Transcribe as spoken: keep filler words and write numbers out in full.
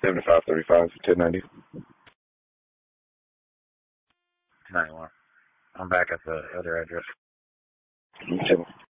seventy-five thirty-five, ten ninety. ninety-one. I'm back at the other address. Okay.